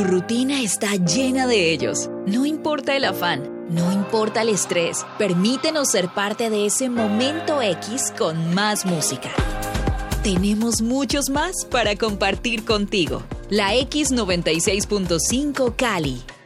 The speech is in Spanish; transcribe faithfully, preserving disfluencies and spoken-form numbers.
rutina está llena de ellos. No importa el afán, no importa el estrés, permítenos ser parte de ese momento X con más música. Tenemos muchos más para compartir contigo. La X noventa y seis punto cinco Cali.